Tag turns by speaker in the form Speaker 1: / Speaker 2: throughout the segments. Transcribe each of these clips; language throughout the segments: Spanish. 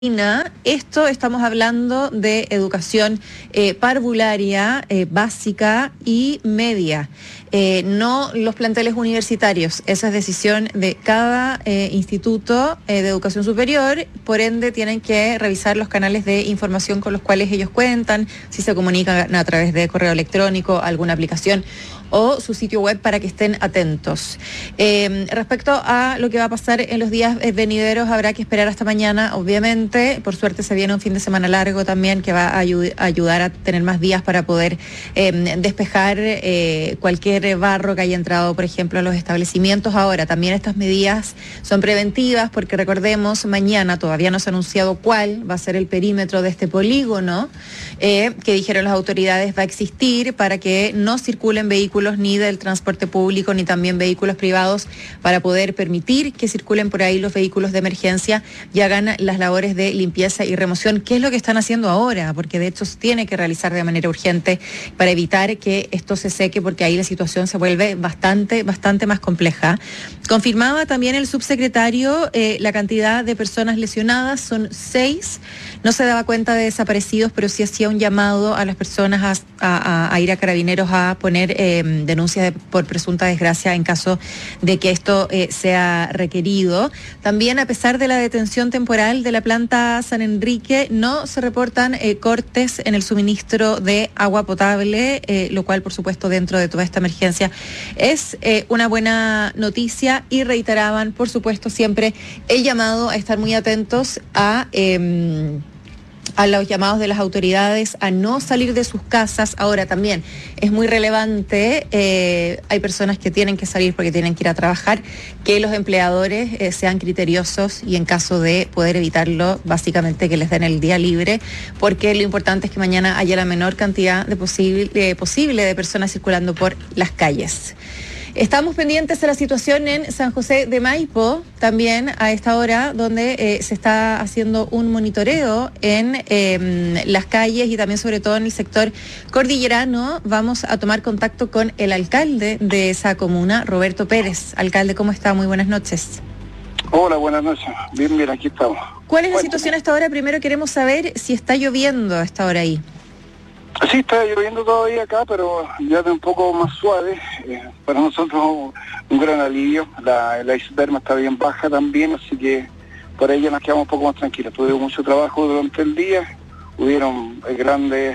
Speaker 1: Esto estamos hablando de educación parvularia, básica y media, no los planteles universitarios. Esa es decisión de cada instituto de educación superior, por ende tienen que revisar los canales de información con los cuales ellos cuentan, si se comunican a través de correo electrónico, alguna aplicación o su sitio web para que estén atentos. Respecto a lo que va a pasar en los días venideros, habrá que esperar hasta mañana, obviamente. Por suerte se viene un fin de semana largo también que va a ayudar a tener más días para poder despejar cualquier barro que haya entrado, por ejemplo, a los establecimientos. Ahora, también estas medidas son preventivas porque recordemos, mañana todavía no se ha anunciado cuál va a ser el perímetro de este polígono que dijeron las autoridades va a existir para que no circulen vehículos ni del transporte público ni también vehículos privados, para poder permitir que circulen por ahí los vehículos de emergencia y hagan las labores de limpieza y remoción, que es lo que están haciendo ahora, porque de hecho se tiene que realizar de manera urgente para evitar que esto se seque, porque ahí la situación se vuelve bastante más compleja. Confirmaba también el subsecretario la cantidad de personas lesionadas, son 6. No se daba cuenta de desaparecidos, pero sí hacía un llamado a las personas a ir a Carabineros a poner denuncias por presunta desgracia en caso de que esto sea requerido. También, a pesar de la detención temporal de la planta San Enrique, no se reportan cortes en el suministro de agua potable, lo cual, por supuesto, dentro de toda esta emergencia es una buena noticia, y reiteraban, por supuesto, siempre el llamado a estar muy atentos a los llamados de las autoridades a no salir de sus casas. Ahora también es muy relevante, hay personas que tienen que salir porque tienen que ir a trabajar, que los empleadores sean criteriosos y en caso de poder evitarlo, básicamente que les den el día libre, porque lo importante es que mañana haya la menor cantidad de posible de personas circulando por las calles. Estamos pendientes de la situación en San José de Maipo, también a esta hora, donde se está haciendo un monitoreo en las calles y también sobre todo en el sector cordillerano. Vamos a tomar contacto con el alcalde de esa comuna, Roberto Pérez. Alcalde, ¿cómo está? Muy buenas noches.
Speaker 2: Hola, buenas noches. Bien, aquí estamos.
Speaker 1: ¿Cuál es la situación a esta hora? Primero queremos saber si está lloviendo a esta hora ahí.
Speaker 2: Sí, está lloviendo todavía acá, pero ya de un poco más suave. Para nosotros un gran alivio. La isoterma está bien baja también, así que por ahí ya nos quedamos un poco más tranquilos. Tuvimos mucho trabajo durante el día, hubieron grandes,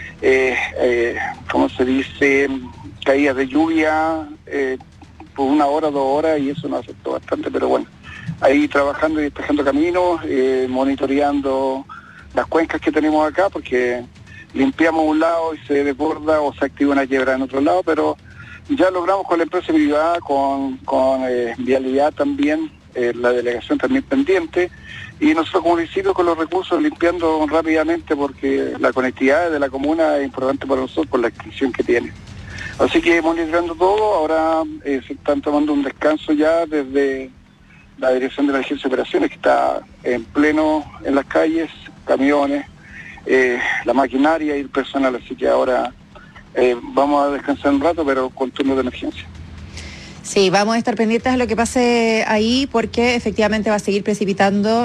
Speaker 2: ¿cómo se dice?, caídas de lluvia por 1 hora, 2 horas, y eso nos afectó bastante, pero bueno, ahí trabajando y despejando caminos, monitoreando las cuencas que tenemos acá, porque limpiamos un lado y se desborda o se activa una quiebra en otro lado, pero ya logramos con la empresa privada, con Vialidad también, la delegación también pendiente, y nosotros como municipio con los recursos limpiando rápidamente, porque la conectividad de la comuna es importante para nosotros por la extensión que tiene. Así que monitoreando todo, ahora se están tomando un descanso ya desde la Dirección de Emergencia y Operaciones, que está en pleno en las calles, camiones, la maquinaria y el personal, así que ahora vamos a descansar un rato, pero con turno de emergencia.
Speaker 1: Sí, vamos a estar pendientes a lo que pase ahí, porque efectivamente va a seguir precipitando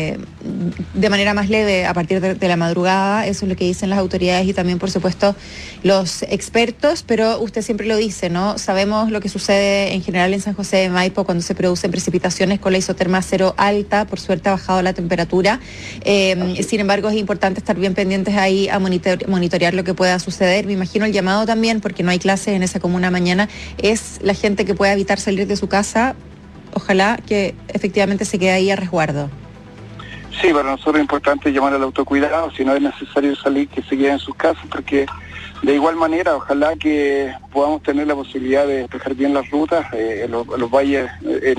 Speaker 1: de manera más leve a partir de la madrugada. Eso es lo que dicen las autoridades y también, por supuesto, los expertos, pero usted siempre lo dice, ¿no? Sabemos lo que sucede en general en San José de Maipo cuando se producen precipitaciones con la isoterma cero alta. Por suerte ha bajado la temperatura. Sin embargo, es importante estar bien pendientes ahí a monitorear lo que pueda suceder. Me imagino el llamado también, porque no hay clases en esa comuna mañana, es la gente que pueda evitar salir de su casa. Ojalá que efectivamente se quede ahí a resguardo.
Speaker 2: Sí, para nosotros es importante llamar al autocuidado, si no es necesario salir, que se queden en sus casas, porque de igual manera ojalá que podamos tener la posibilidad de despejar bien las rutas, en los valles,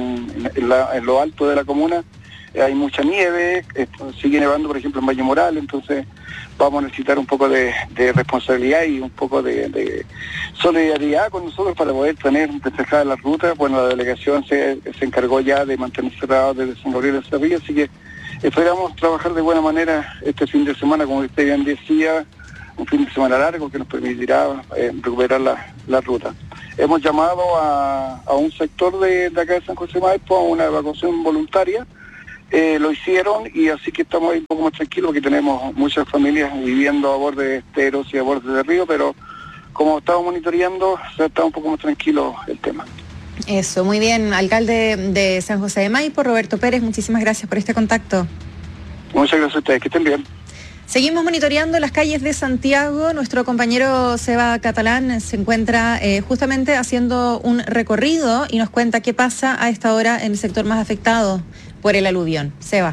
Speaker 2: en lo alto de la comuna hay mucha nieve, sigue nevando por ejemplo en Valle Moral, entonces vamos a necesitar un poco de responsabilidad y un poco de solidaridad con nosotros para poder tener despejadas las rutas. Bueno, la delegación se encargó ya de mantener cerrado desde San Gabriel hasta Río, así que esperamos trabajar de buena manera este fin de semana, como usted bien decía, un fin de semana largo que nos permitirá recuperar la ruta. Hemos llamado a un sector de acá de San José Maipo a una evacuación voluntaria, lo hicieron, y así que estamos ahí un poco más tranquilos porque tenemos muchas familias viviendo a borde de esteros y a borde de río, pero como estamos monitoreando, está un poco más tranquilo el tema.
Speaker 1: Eso, muy bien. Alcalde de San José de Maipo, Roberto Pérez, muchísimas gracias por este contacto.
Speaker 2: Muchas gracias a ustedes, que estén bien.
Speaker 1: Seguimos monitoreando las calles de Santiago. Nuestro compañero Seba Catalán se encuentra justamente haciendo un recorrido y nos cuenta qué pasa a esta hora en el sector más afectado por el aluvión. Seba.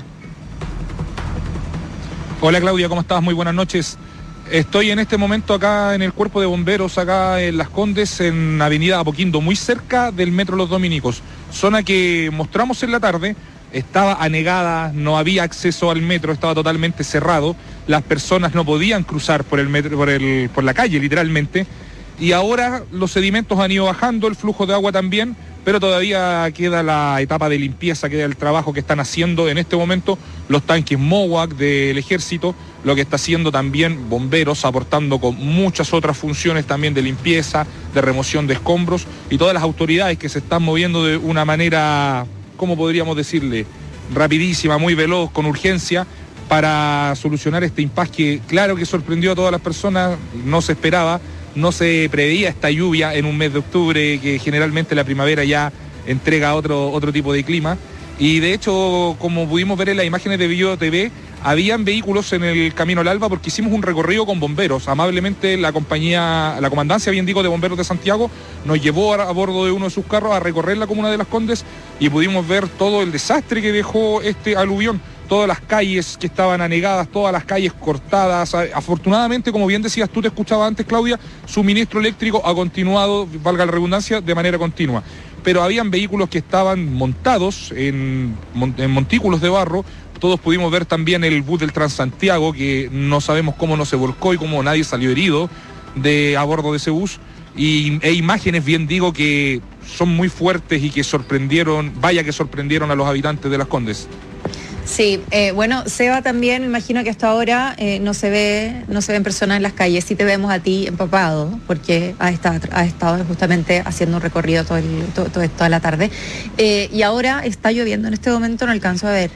Speaker 3: Hola Claudia, ¿cómo estás? Muy buenas noches. Estoy en este momento acá en el Cuerpo de Bomberos, acá en Las Condes, en Avenida Apoquindo, muy cerca del Metro Los Dominicos. Zona que mostramos en la tarde, estaba anegada, no había acceso al metro, estaba totalmente cerrado. Las personas no podían cruzar por el metro, por la calle literalmente. Y ahora los sedimentos han ido bajando, el flujo de agua también, pero todavía queda la etapa de limpieza, queda el trabajo que están haciendo en este momento los tanques MOWAC del Ejército, lo que está haciendo también bomberos, aportando con muchas otras funciones también de limpieza, de remoción de escombros, y todas las autoridades que se están moviendo de una manera, ¿cómo podríamos decirle?, rapidísima, muy veloz, con urgencia, para solucionar este impasse que claro que sorprendió a todas las personas, no se esperaba. No se preveía esta lluvia en un mes de octubre, que generalmente la primavera ya entrega otro tipo de clima. Y de hecho, como pudimos ver en las imágenes de Video TV, habían vehículos en el camino al Alba porque hicimos un recorrido con bomberos. Amablemente la comandancia, bien digo, de bomberos de Santiago, nos llevó a bordo de uno de sus carros a recorrer la comuna de Las Condes y pudimos ver todo el desastre que dejó este aluvión. Todas las calles que estaban anegadas, todas las calles cortadas. Afortunadamente, como bien decías, tú te escuchabas antes, Claudia, suministro eléctrico ha continuado, valga la redundancia, de manera continua. Pero habían vehículos que estaban montados en montículos de barro. Todos pudimos ver también el bus del Transantiago, que no sabemos cómo no se volcó y cómo nadie salió herido a bordo de ese bus. E imágenes, bien digo, que son muy fuertes y que sorprendieron a los habitantes de Las Condes.
Speaker 1: Sí, bueno, Seba, también me imagino que hasta ahora no se ven personas en las calles. Sí te vemos a ti empapado, porque has estado justamente haciendo un recorrido toda la tarde. Y ahora está lloviendo, en este momento no alcanzo a ver.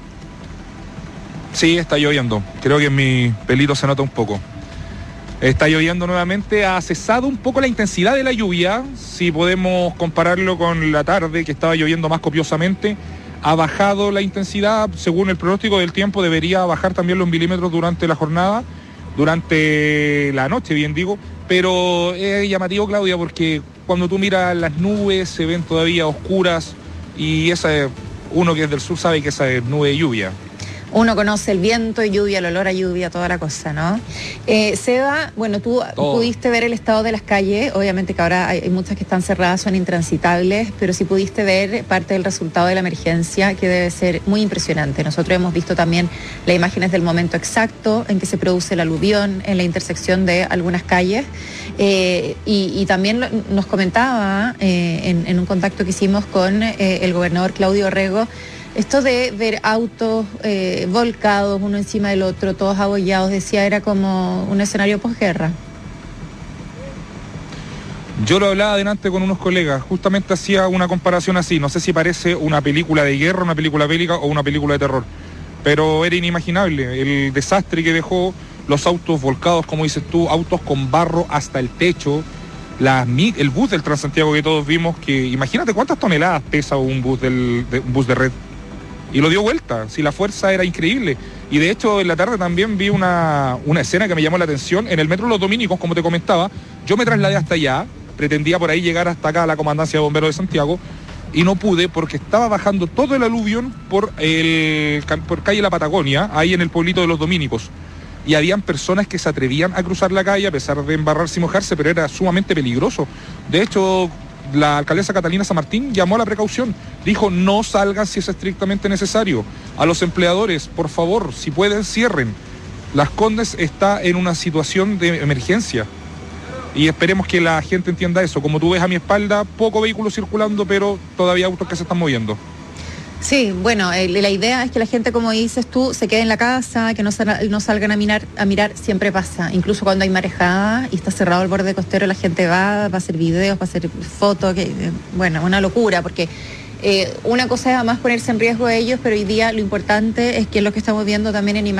Speaker 3: Sí, está lloviendo. Creo que en mi pelito se nota un poco. Está lloviendo nuevamente, ha cesado un poco la intensidad de la lluvia, si podemos compararlo con la tarde, que estaba lloviendo más copiosamente. Ha bajado la intensidad, según el pronóstico del tiempo, debería bajar también los milímetros durante la jornada, durante la noche, bien digo, pero es llamativo, Claudia, porque cuando tú miras las nubes se ven todavía oscuras y uno que es del sur sabe que esa es nube de lluvia.
Speaker 1: Uno conoce el viento y lluvia, el olor a lluvia, toda la cosa, ¿no? Seba, bueno, tú pudiste ver el estado de las calles, obviamente que ahora hay muchas que están cerradas, son intransitables, pero sí pudiste ver parte del resultado de la emergencia, que debe ser muy impresionante. Nosotros hemos visto también las imágenes del momento exacto en que se produce el aluvión en la intersección de algunas calles, y también nos comentaba en un contacto que hicimos con el gobernador Claudio Rego, esto de ver autos volcados uno encima del otro, todos abollados, decía, era como un escenario posguerra.
Speaker 3: Yo lo hablaba adelante con unos colegas, justamente hacía una comparación así, no sé si parece una película de guerra, una película bélica o una película de terror, pero era inimaginable el desastre que dejó, los autos volcados, como dices tú, autos con barro hasta el techo, el bus del Transantiago que todos vimos, que imagínate cuántas toneladas pesa un bus de red. Y lo dio vuelta, si la fuerza era increíble. Y de hecho en la tarde también vi una escena que me llamó la atención. En el Metro Los Dominicos, como te comentaba, yo me trasladé hasta allá, pretendía por ahí llegar hasta acá a la Comandancia de Bomberos de Santiago, y no pude porque estaba bajando todo el aluvión por calle La Patagonia, ahí en el pueblito de Los Dominicos. Y habían personas que se atrevían a cruzar la calle a pesar de embarrarse y mojarse, pero era sumamente peligroso. De hecho, la alcaldesa Catalina San Martín llamó a la precaución, dijo no salgan si es estrictamente necesario, a los empleadores, por favor, si pueden cierren. Las Condes está en una situación de emergencia y esperemos que la gente entienda eso. Como tú ves a mi espalda, poco vehículo circulando, pero todavía autos que se están moviendo.
Speaker 1: Sí, bueno, la idea es que la gente, como dices tú, se quede en la casa, que no salgan a mirar, siempre pasa. Incluso cuando hay marejada y está cerrado el borde costero, la gente va a hacer videos, va a hacer fotos, bueno, una locura, porque una cosa es además ponerse en riesgo de ellos, pero hoy día lo importante es que lo que estamos viendo también en